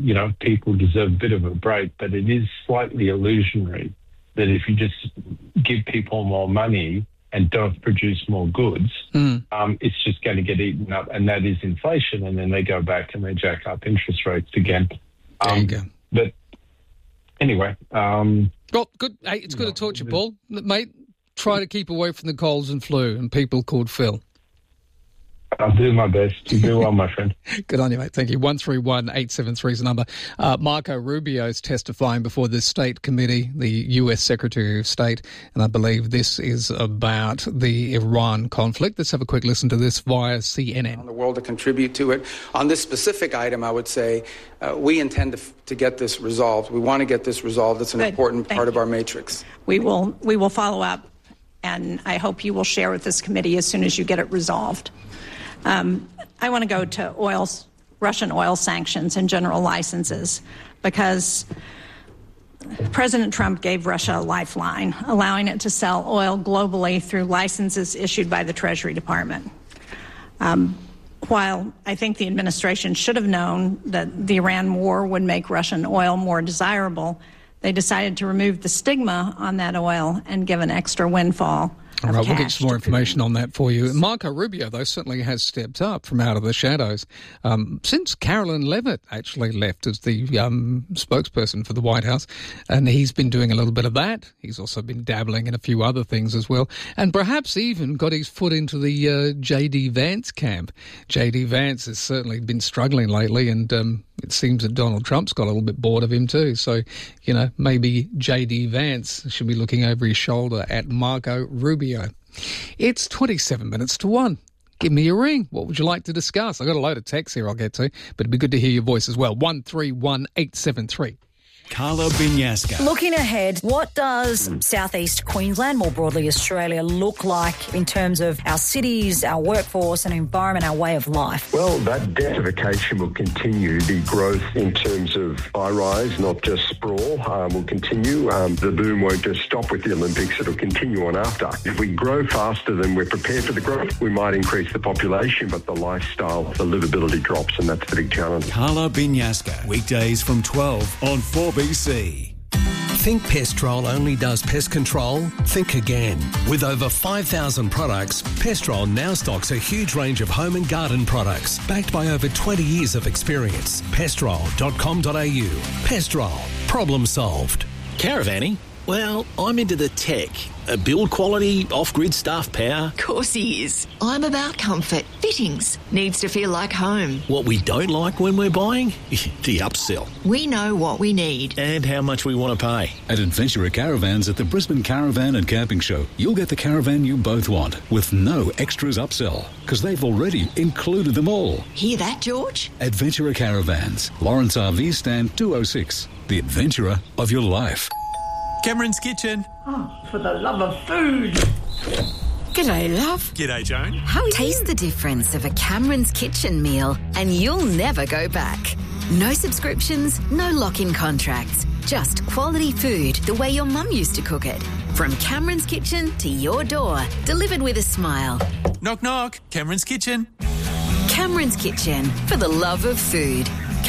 people deserve a bit of a break, but it is slightly illusionary that if you just give people more money and don't produce more goods, it's just going to get eaten up, and that is inflation, and then they go back and they jack up interest rates again. There you go. But anyway... well, good. Hey, it's good to talk to you, Paul. Mate, try to keep away from the colds and flu and people called Phil. I'll do my best. You do well, my friend. Good on you, mate. Thank you. 131873 is the number. Marco Rubio is testifying before the State Committee, the US Secretary of State, and I believe this is about the Iran conflict. Let's have a quick listen to this via CNN. On the world to contribute to it. On this specific item, I would say we intend to get this resolved. We want to get this resolved. It's an important part of our matrix. We will follow up, and I hope you will share with this committee as soon as you get it resolved. I want to go to Russian oil sanctions and general licenses, because President Trump gave Russia a lifeline, allowing it to sell oil globally through licenses issued by the Treasury Department. While I think the administration should have known that the Iran war would make Russian oil more desirable, they decided to remove the stigma on that oil and give an extra windfall. All right, we'll get some more information on that for you. Marco Rubio, though, certainly has stepped up from out of the shadows since Carolyn Levitt actually left as the spokesperson for the White House, and he's been doing a little bit of that. He's also been dabbling in a few other things as well, and perhaps even got his foot into the J.D. Vance camp. J.D. Vance has certainly been struggling lately, and it seems that Donald Trump's got a little bit bored of him too. So, maybe J.D. Vance should be looking over his shoulder at Marco Rubio. It's 27 minutes to 1. Give me a ring. What would you like to discuss? I've got a load of texts here I'll get to, but it'd be good to hear your voice as well. 131873. Carla Binyasca. Looking ahead, what does southeast Queensland, more broadly Australia, look like in terms of our cities, our workforce and environment, our way of life? Well, that densification will continue. The growth in terms of high-rise, not just sprawl, will continue. The boom won't just stop with the Olympics. It'll continue on after. If we grow faster than we're prepared for the growth, we might increase the population, but the lifestyle, the livability drops, and that's the big challenge. Carla Binyasca, weekdays from 12 on 4BC. Think Pestrol only does pest control? Think again. With over 5,000 products, Pestrol now stocks a huge range of home and garden products, backed by over 20 years of experience. Pestrol.com.au. Pestrol. Problem solved. Caravanning? Well, I'm into the tech. Build quality, off-grid stuff, power. Of course he is. I'm about comfort. Fittings. Needs to feel like home. What we don't like when we're buying? The upsell. We know what we need. And how much we want to pay. At Adventurer Caravans at the Brisbane Caravan and Camping Show, you'll get the caravan you both want with no extras upsell, because they've already included them all. Hear that, George? Adventurer Caravans, Lawrence RV Stand 206. The adventurer of your life. Cameron's Kitchen. Oh, for the love of food. G'day, love. G'day, Joan. How taste the difference of a Cameron's Kitchen meal and you'll never go back. No subscriptions, no lock-in contracts. Just quality food the way your mum used to cook it. From Cameron's Kitchen to your door, delivered with a smile. Knock, knock. Cameron's Kitchen. Cameron's Kitchen, for the love of food.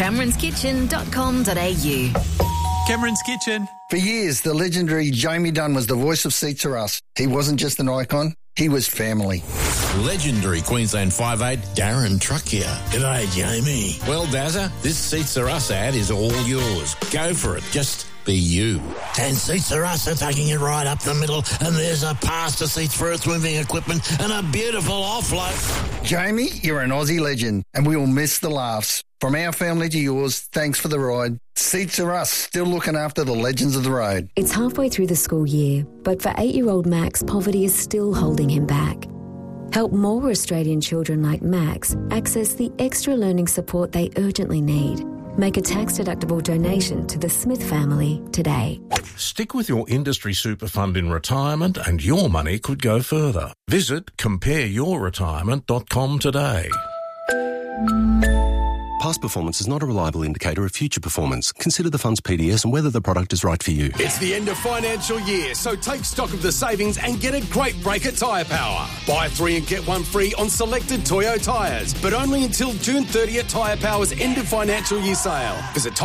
CameronsKitchen.com.au. Cameron's Kitchen. For years, the legendary Jamie Dunn was the voice of Seats Are Us. He wasn't just an icon, he was family. Legendary Queensland 5'8", Darren Truck here. G'day, Jamie. Well, Dazza, this Seats Are Us ad is all yours. Go for it. Just be you. And Seats Are Us are taking it right up the middle, and there's a pass to seats for earth-moving equipment and a beautiful offload. Jamie, you're an Aussie legend, and we will miss the laughs. From our family to yours, thanks for the ride. Seats Are Us, still looking after the legends of the road. It's halfway through the school year, but for 8-year-old Max, poverty is still holding him back. Help more Australian children like Max access the extra learning support they urgently need. Make a tax-deductible donation to the Smith family today. Stick with your industry super fund in retirement and your money could go further. Visit compareyourretirement.com today. Past performance is not a reliable indicator of future performance. Consider the fund's PDS and whether the product is right for you. It's the end of financial year, so take stock of the savings and get a great break at Tyre Power. Buy 3 and get 1 free on selected Toyo tyres, but only until June 30th Tyre Power's end of financial year sale. Visit